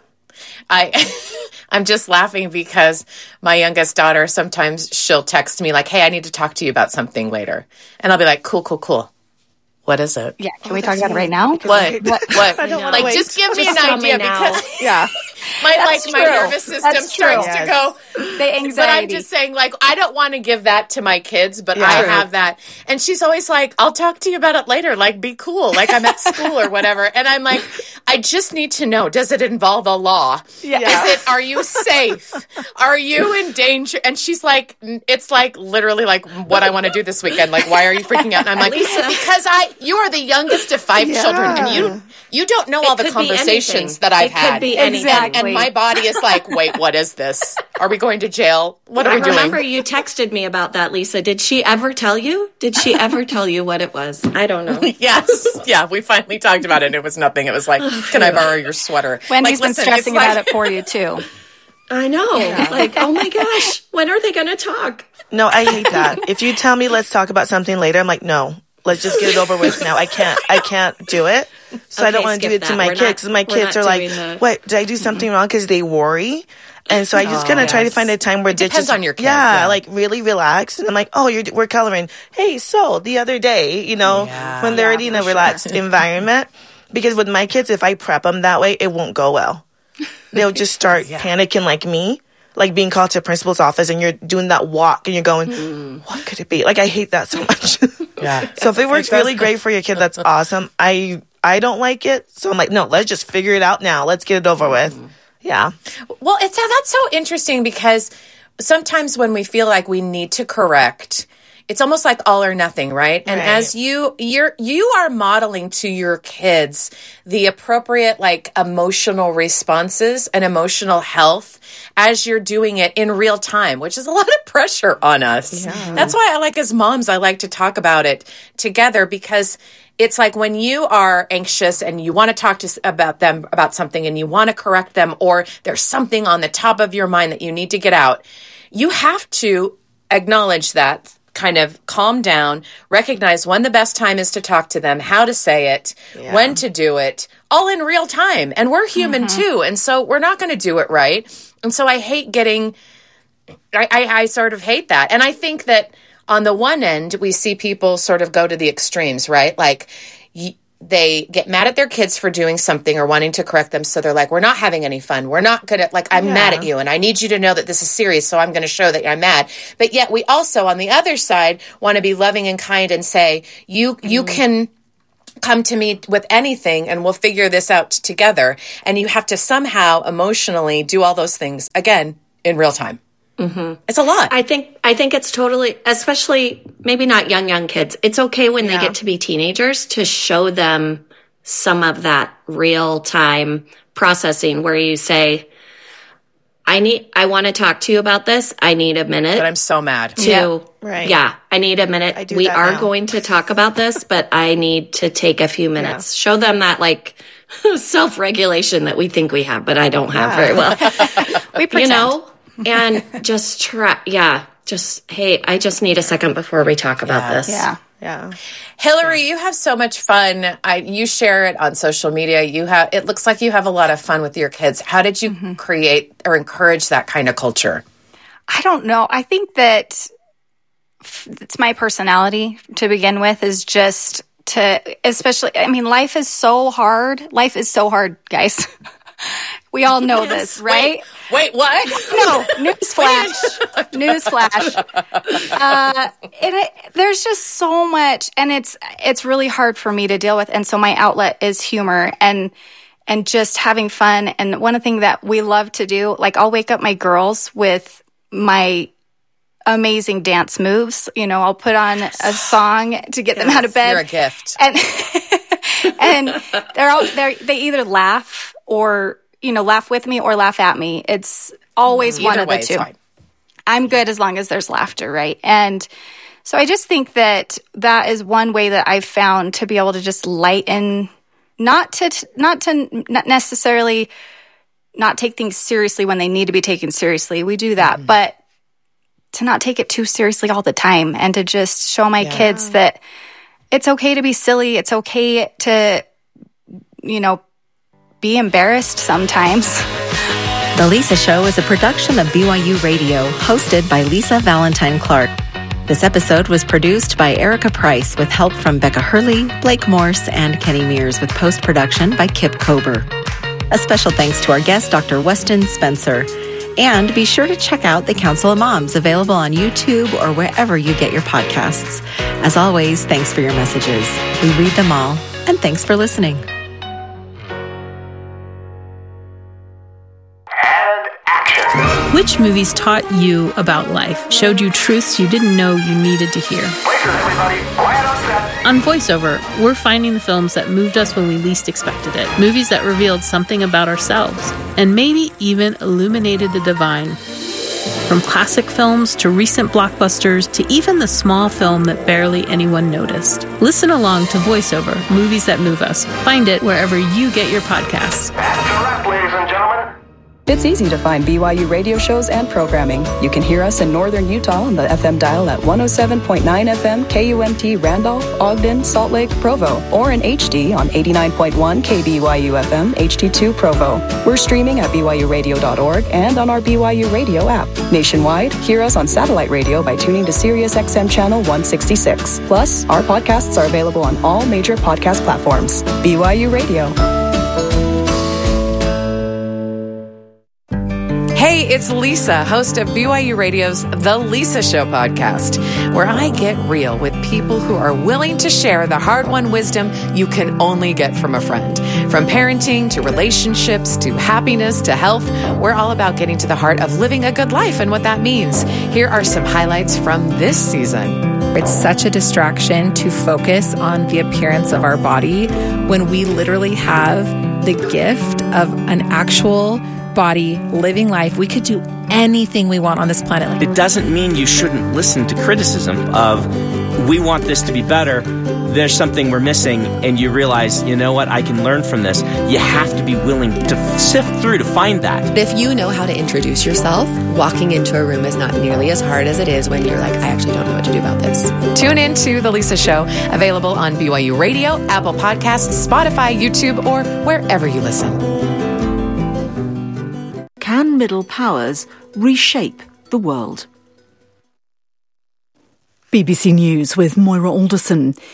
I... I'm just laughing because my youngest daughter, sometimes she'll text me like, hey, I need to talk to you about something later. And I'll be like, cool, cool, cool. What is it? Yeah. Can oh, we talk about it right now? What? What? What? I don't like, wait. just give me just an idea because yeah. my That's like my true. nervous system That's starts true. to go. The anxiety. But I'm just saying, like, I don't want to give that to my kids, but Yeah. I True. have that. And she's always like, I'll talk to you about it later. Like, be cool. Like, I'm at school or whatever. And I'm like, I just need to know, does it involve a law? Yeah. Is it, are you safe? Are you in danger? And she's like, it's like literally like what I want to do this weekend. Like, why are you freaking out? And I'm like, Lisa. because I, you are the youngest of five Yeah. children and you, you don't know all It the could be conversations anything. that I've It could had. be and, anything. and, and my body is like, wait, what is this? Are we going to jail? What are I we doing? remember you texted me about that, Lisa. Did she ever tell you? Did she ever tell you what it was? I don't know. Yes. Yeah, we finally talked about it and it was nothing. It was like, can I borrow your sweater? Wendy's like, been listen, stressing it's about like- it for you too. I know. Like, oh my gosh, when are they going to talk? No, I hate that. If you tell me let's talk about something later, I'm like, no, let's just get it over with now. I can't, I can't do it. So I don't Okay, want to do skip it to that. my We're kids. not- 'Cause my we're kids not are like, doing the- what, did I do something wrong? Because they worry. And so I just Oh, kind of try to yes. find a time where It they depends just, on your kid, yeah, yeah. like really relax. And I'm like, oh, you're, we're coloring. Hey, so the other day, you know, Yeah. when they're Yeah, already in for a sure. relaxed environment. Because with my kids, if I prep them that way, it won't go well. They'll just start Yeah. panicking like me. Like being called to principal's office and you're doing that walk and you're going, Mm. what could it be? Like I hate that so much. Yeah. So if it works really great for your kid, that's awesome. I I don't like it. So I'm like, no, let's just figure it out now. Let's get it over with. Yeah. Well, it's that's so interesting because sometimes when we feel like we need to correct, it's almost like all or nothing, right? And Right. as you you're you are modeling to your kids the appropriate like emotional responses and emotional health as you're doing it in real time, which is a lot of pressure on us. Yeah. That's why I like as moms I like to talk about it together because it's like when you are anxious and you want to talk to s- about them about something and you want to correct them or there's something on the top of your mind that you need to get out, you have to acknowledge that, kind of calm down, recognize when the best time is to talk to them, how to say it, Yeah. when to do it, all in real time. And we're human too. And so we're not going to do it right. And so I hate getting, I, I, I sort of hate that. And I think that on the one end, we see people sort of go to the extremes, right? Like, y- they get mad at their kids for doing something or wanting to correct them. So they're like, we're not having any fun. We're not going to, like, I'm Yeah. mad at you and I need you to know that this is serious. So I'm going to show that I'm mad. But yet we also, on the other side, want to be loving and kind and say, you, you can come to me with anything and we'll figure this out together. And you have to somehow emotionally do all those things again in real time. Mm-hmm. It's a lot. I think I think it's totally, especially maybe not young, young kids. It's okay when Yeah. they get to be teenagers to show them some of that real time processing where you say, I need, I want to talk to you about this. I need a minute. But I'm so mad. To, Yeah, right. Yeah, I need a minute. I do We that are now. going to talk about this, but I need to take a few minutes. Show them that like self-regulation that we think we have, but I don't have Yeah. very well. We pretend. You know? And just try, yeah, just, hey, I just need a second before we talk about this. Yeah. Yeah. Hillary, you have so much fun. I, you share it on social media. You have, it looks like you have a lot of fun with your kids. How did you Mm-hmm. create or encourage that kind of culture? I don't know. I think that f- it's my personality to begin with is just to, especially, I mean, life is so hard. Life is so hard, guys. We all know this, right? Wait, what? No, newsflash. Newsflash. Uh, it, it, there's just so much, and it's it's really hard for me to deal with. And so my outlet is humor and and just having fun. And one thing that we love to do, like I'll wake up my girls with my amazing dance moves. You know, I'll put on a song to get them out of bed. You're a gift. And and they're all they they either laugh or, you know, laugh with me or laugh at me. It's always Either one of way, the it's two. fine. I'm good as long as there's laughter, right? And so I just think that that is one way that I've found to be able to just lighten, not to not to not necessarily not take things seriously when they need to be taken seriously. We do that, mm-hmm. but to not take it too seriously all the time and to just show my yeah. kids that it's okay to be silly. It's okay to, you know, be embarrassed sometimes. The Lisa Show is a production of B Y U Radio, hosted by Lisa Valentine Clark. This episode was produced by Erica Price with help from Becca Hurley, Blake Morse, and Kenny Mears with post-production by Kip Kober. A special thanks to our guest, Doctor Weston Spencer. And be sure to check out The Council of Moms, available on YouTube or wherever you get your podcasts. As always, thanks for your messages. We read them all, and thanks for listening. Which movies taught you about life, showed you truths you didn't know you needed to hear? On VoiceOver, we're finding the films that moved us when we least expected it, movies that revealed something about ourselves, and maybe even illuminated the divine. From classic films to recent blockbusters to even the small film that barely anyone noticed. Listen along to VoiceOver, Movies That Move Us. Find it wherever you get your podcasts. It's easy to find B Y U radio shows and programming. You can hear us in northern Utah on the F M dial at one oh seven point nine F M K U M T Randolph, Ogden, Salt Lake, Provo, or in H D on eighty-nine point one K B Y U F M H D two Provo. We're streaming at B Y U radio dot org and on our B Y U Radio app. Nationwide, hear us on satellite radio by tuning to Sirius X M channel one sixty-six. Plus, our podcasts are available on all major podcast platforms. B Y U Radio. Hey, it's Lisa, host of B Y U Radio's The Lisa Show podcast, where I get real with people who are willing to share the hard-won wisdom you can only get from a friend. From parenting to relationships to happiness to health, we're all about getting to the heart of living a good life and what that means. Here are some highlights from this season. It's such a distraction to focus on the appearance of our body when we literally have the gift of an actual body, living life. We could do anything we want on this planet. It doesn't mean you shouldn't listen to criticism of, we want this to be better, there's something we're missing, and you realize, you know what, I can learn from this. You have to be willing to sift through to find that. If you know how to introduce yourself, walking into a room is not nearly as hard as it is when you're like, I actually don't know what to do about this. Tune in to The Lisa Show, available on B Y U Radio, Apple Podcasts, Spotify, YouTube, or wherever you listen. Can middle powers reshape the world? B B C News with Moira Alderson.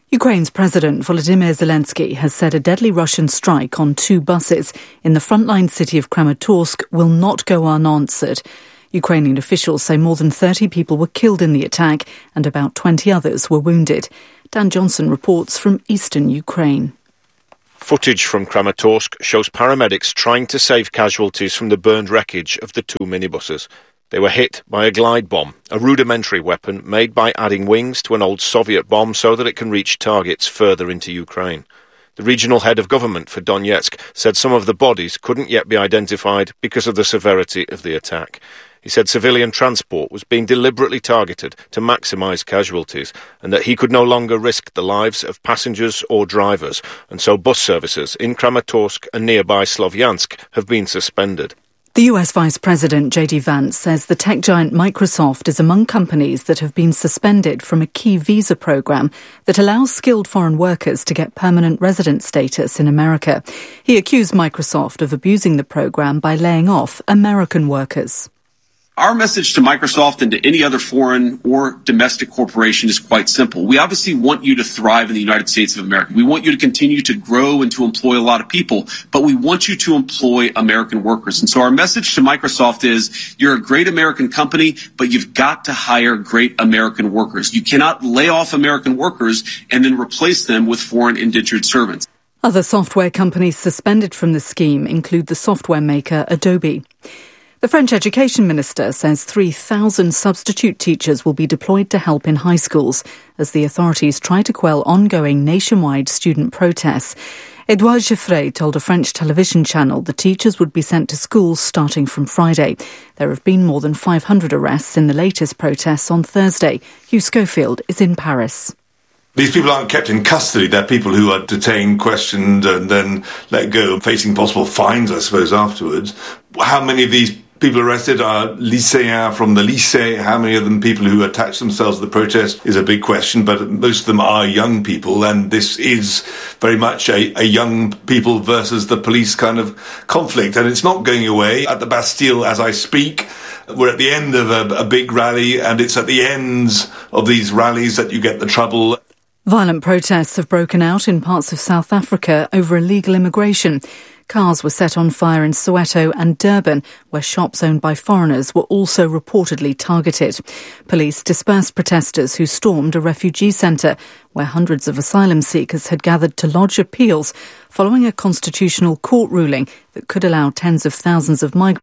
Ukraine's President Volodymyr Zelensky has said a deadly Russian strike on two buses in the frontline city of Kramatorsk will not go unanswered. Ukrainian officials say more than thirty people were killed in the attack and about twenty others were wounded. Dan Johnson reports from eastern Ukraine. Footage from Kramatorsk shows paramedics trying to save casualties from the burned wreckage of the two minibuses. They were hit by a glide bomb, a rudimentary weapon made by adding wings to an old Soviet bomb so that it can reach targets further into Ukraine. The regional head of government for Donetsk said some of the bodies couldn't yet be identified because of the severity of the attack. He said civilian transport was being deliberately targeted to maximise casualties and that he could no longer risk the lives of passengers or drivers, and so bus services in Kramatorsk and nearby Slovyansk have been suspended. The U S Vice President J D Vance says the tech giant Microsoft is among companies that have been suspended from a key visa program that allows skilled foreign workers to get permanent resident status in America. He accused Microsoft of abusing the program by laying off American workers. Our message to Microsoft and to any other foreign or domestic corporation is quite simple. We obviously want you to thrive in the United States of America. We want you to continue to grow and to employ a lot of people, but we want you to employ American workers. And so our message to Microsoft is you're a great American company, but you've got to hire great American workers. You cannot lay off American workers and then replace them with foreign indentured servants. Other software companies suspended from the scheme include the software maker Adobe. The French Education Minister says three thousand substitute teachers will be deployed to help in high schools as the authorities try to quell ongoing nationwide student protests. Edouard Geoffrey told a French television channel the teachers would be sent to schools starting from Friday. There have been more than five hundred arrests in the latest protests on Thursday. Hugh Schofield is in Paris. These people aren't kept in custody. They're people who are detained, questioned, and then let go, facing possible fines, I suppose, afterwards. How many of these people arrested are lycéens from the lycée? How many of them people who attach themselves to the protest is a big question, but most of them are young people, and this is very much a, a young people versus the police kind of conflict, and it's not going away. At the Bastille, as I speak, we're at the end of a, a big rally, and it's at the ends of these rallies that you get the trouble. Violent protests have broken out in parts of South Africa over illegal immigration. Cars were set on fire in Soweto and Durban, where shops owned by foreigners were also reportedly targeted. Police dispersed protesters who stormed a refugee centre, where hundreds of asylum seekers had gathered to lodge appeals following a constitutional court ruling that could allow tens of thousands of migrants.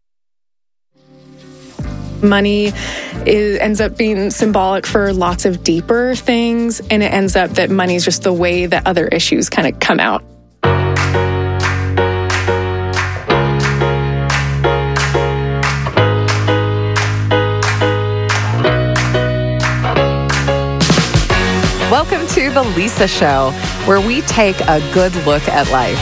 Money is, ends up being symbolic for lots of deeper things, and it ends up that money is just the way that other issues kind of come out. Welcome to The Lisa Show, where we take a good look at life.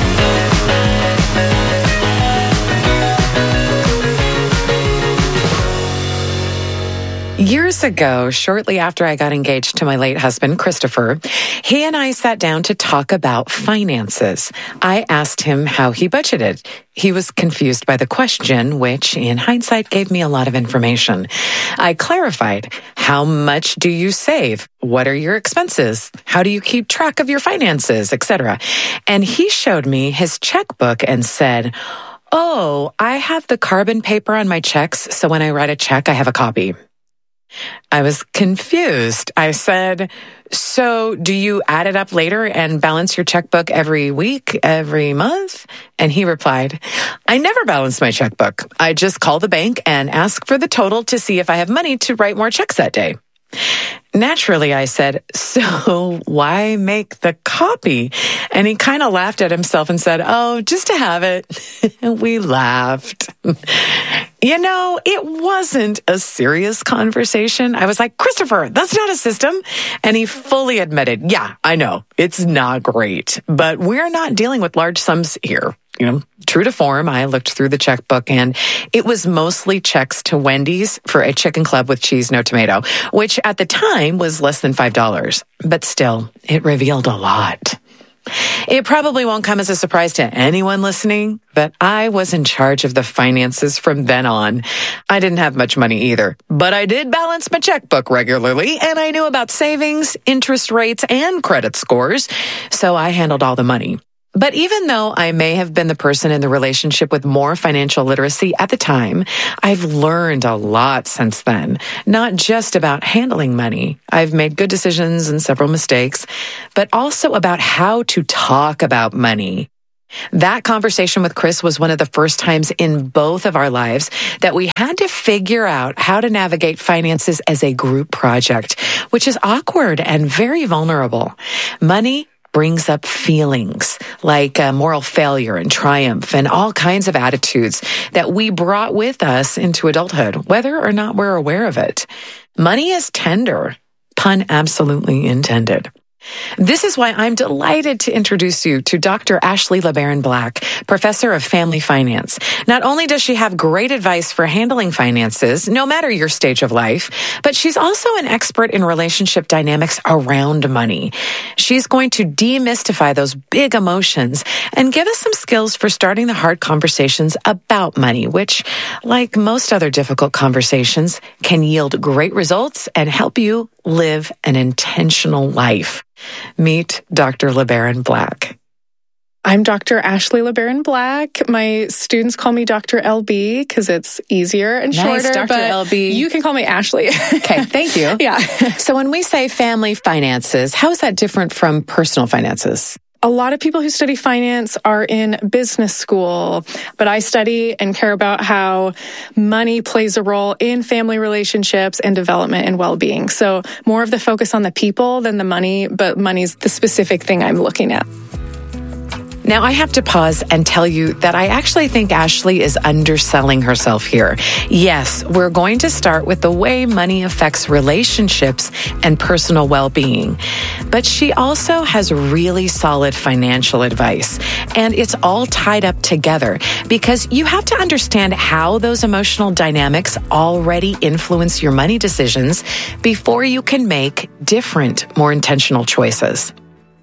Years ago, shortly after I got engaged to my late husband, Christopher, he and I sat down to talk about finances. I asked him how he budgeted. He was confused by the question, which in hindsight gave me a lot of information. I clarified, how much do you save? What are your expenses? How do you keep track of your finances, et cetera? And he showed me his checkbook and said, oh, I have the carbon paper on my checks, so when I write a check, I have a copy. I was confused. I said, so do you add it up later and balance your checkbook every week, every month? And he replied, I never balance my checkbook. I just call the bank and ask for the total to see if I have money to write more checks that day. Naturally, I said, so why make the copy? And he kind of laughed at himself and said, oh, just to have it. We laughed. You know, it wasn't a serious conversation. I was like, Christopher, that's not a system. And he fully admitted, yeah, I know, it's not great, but we're not dealing with large sums here. You know, true to form, I looked through the checkbook and it was mostly checks to Wendy's for a chicken club with cheese, no tomato, which at the time was less than five dollars. But still, it revealed a lot. It probably won't come as a surprise to anyone listening, but I was in charge of the finances from then on. I didn't have much money either, but I did balance my checkbook regularly, and I knew about savings, interest rates, and credit scores, so I handled all the money. But even though I may have been the person in the relationship with more financial literacy at the time, I've learned a lot since then, not just about handling money. I've made good decisions and several mistakes, but also about how to talk about money. That conversation with Chris was one of the first times in both of our lives that we had to figure out how to navigate finances as a group project, which is awkward and very vulnerable. Money brings up feelings like uh, moral failure and triumph and all kinds of attitudes that we brought with us into adulthood, whether or not we're aware of it. Money is tender, pun absolutely intended. This is why I'm delighted to introduce you to Doctor Ashley LeBaron Black, professor of family finance. Not only does she have great advice for handling finances, no matter your stage of life, but she's also an expert in relationship dynamics around money. She's going to demystify those big emotions and give us some skills for starting the hard conversations about money, which, like most other difficult conversations, can yield great results and help you live an intentional life. Meet Doctor LeBaron Black. I'm Doctor Ashley LeBaron Black. My students call me Doctor L B because it's easier and Nice, shorter. Doctor but L B. You can call me Ashley. Okay, thank you. Yeah. So when we say family finances, how is that different from personal finances? A lot of people who study finance are in business school, but I study and care about how money plays a role in family relationships and development and well-being. So more of the focus on the people than the money, but money's the specific thing I'm looking at. Now, I have to pause and tell you that I actually think Ashley is underselling herself here. Yes, we're going to start with the way money affects relationships and personal well-being. But she also has really solid financial advice. And it's all tied up together because you have to understand how those emotional dynamics already influence your money decisions before you can make different, more intentional choices.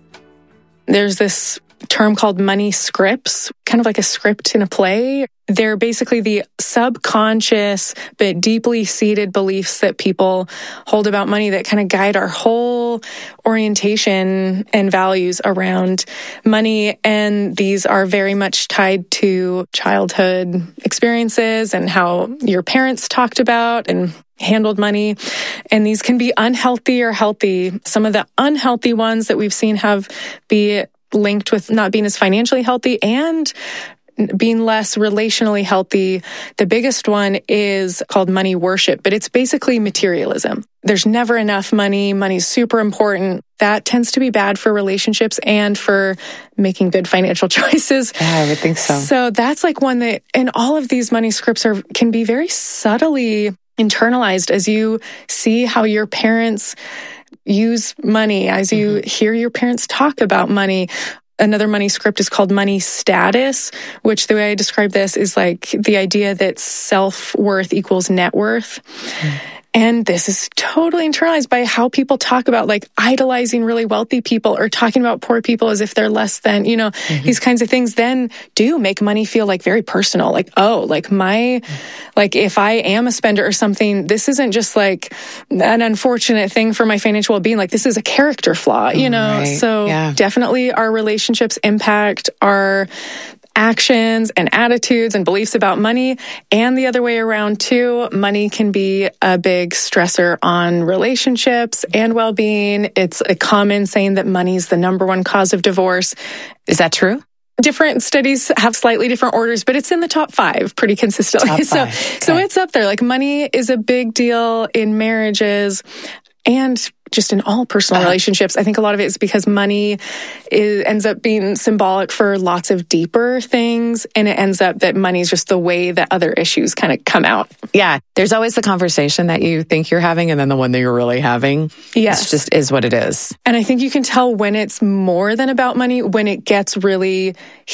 There's this term called money scripts, kind of like a script in a play. They're basically the subconscious but deeply seated beliefs that people hold about money that kind of guide our whole orientation and values around money. And these are very much tied to childhood experiences and how your parents talked about and handled money. And these can be unhealthy or healthy. Some of the unhealthy ones that we've seen have be linked with not being as financially healthy and being less relationally healthy. The biggest one is called money worship, but it's basically materialism. There's never enough money. Money's super important. That tends to be bad for relationships and for making good financial choices. Yeah, I would think so. So that's like one that, and all of these money scripts are can be very subtly internalized as you see how your parents use money, as you mm-hmm. hear your parents talk about money. Another money script is called money status, which the way I describe this is like the idea that self-worth equals net worth. Mm-hmm. And this is totally internalized by how people talk about like idolizing really wealthy people or talking about poor people as if they're less than, you know, mm-hmm. these kinds of things then do make money feel like very personal. Like, oh, like my, like if I am a spender or something, this isn't just like an unfortunate thing for my financial well-being. Like this is a character flaw, you know? Right. So yeah. definitely our relationships impact our actions and attitudes and beliefs about money, and the other way around too. Money can be a big stressor on relationships and well-being. It's a common saying that money is the number one cause of divorce. Is that true? Different studies have slightly different orders, but it's in the top five pretty consistently. Top So, five. Okay. so it's up there. Like money is a big deal in marriages and just in all personal uh, relationships. I think a lot of it is because money is, ends up being symbolic for lots of deeper things. And it ends up that money is just the way that other issues kind of come out. Yeah. There's always the conversation that you think you're having and then the one that you're really having. Yes. It just is what it is. And I think you can tell when it's more than about money, when it gets really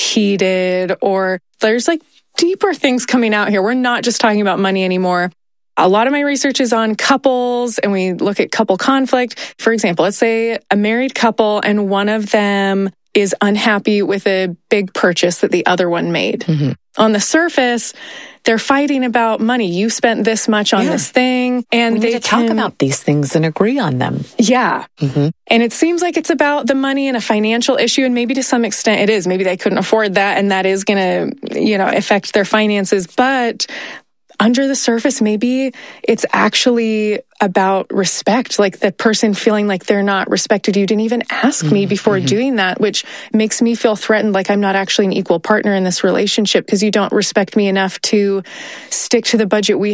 heated or there's like deeper things coming out here. We're not just talking about money anymore. A lot of my research is on couples and we look at couple conflict. For example, let's say a married couple and one of them is unhappy with a big purchase that the other one made. Mm-hmm. On the surface, they're fighting about money. You spent this much on yeah. this thing. And we they need to can, talk about these things and agree on them. Yeah. Mm-hmm. And it seems like it's about the money and a financial issue. And maybe to some extent it is. Maybe they couldn't afford that and that is going to, you know, affect their finances. But under the surface, maybe it's actually about respect, like the person feeling like they're not respected. You didn't even ask mm-hmm. me before mm-hmm. doing that, which makes me feel threatened, like I'm not actually an equal partner in this relationship because you don't respect me enough to stick to the budget we